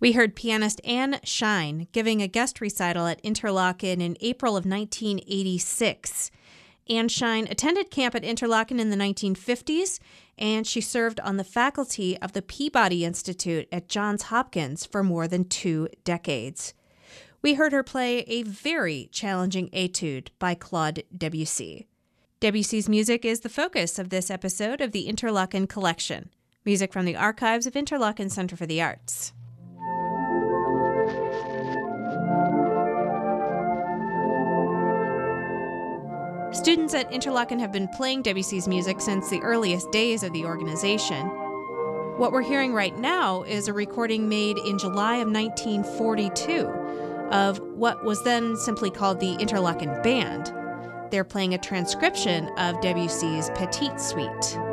We heard pianist Anne Shine giving a guest recital at Interlochen in April of 1986. Anne Shine attended camp at Interlochen in the 1950s, and she served on the faculty of the Peabody Institute at Johns Hopkins for more than 2 decades. We heard her play a very challenging etude by Claude Debussy. Debussy's music is the focus of this episode of the Interlochen Collection, music from the archives of Interlochen Center for the Arts. Students at Interlochen have been playing Debussy's music since the earliest days of the organization. What we're hearing right now is a recording made in July of 1942 of what was then simply called the Interlochen Band. They're playing a transcription of Debussy's Petite Suite.